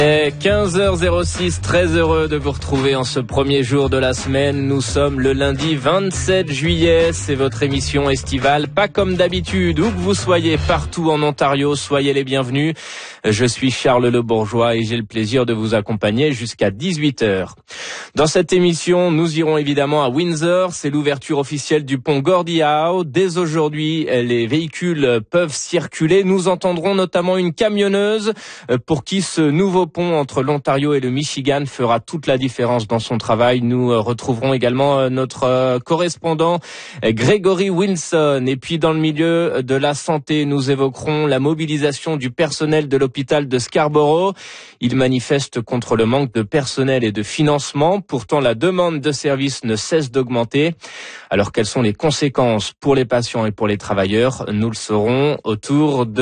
15h06, très heureux de vous retrouver en ce premier jour de la semaine. Nous sommes le lundi 27 juillet, c'est votre émission estivale, pas comme d'habitude, où que vous soyez partout en Ontario, soyez les bienvenus. Je suis Charles Le Bourgeois et j'ai le plaisir de vous accompagner jusqu'à 18h. Dans cette émission, nous irons évidemment à Windsor, c'est l'ouverture officielle du pont Gordie Howe. Dès aujourd'hui, les véhicules peuvent circuler. Nous entendrons notamment une camionneuse pour qui ce nouveau pont entre l'Ontario et le Michigan fera toute la différence dans son travail. Nous retrouverons également notre correspondant Grégory Wilson. Et puis dans le milieu de la santé, nous évoquerons la mobilisation du personnel de l'hôpital de Scarborough. Il manifeste contre le manque de personnel et de financement. Pourtant, la demande de services ne cesse d'augmenter. Alors, quelles sont les conséquences pour les patients et pour les travailleurs? Nous le saurons autour de